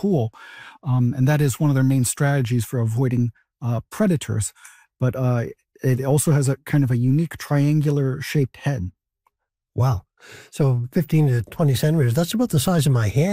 pool. And that is one of their main strategies for avoiding predators. But it also has a kind of a unique triangular shaped head. Wow. So 15 to 20 centimeters, that's about the size of my hand.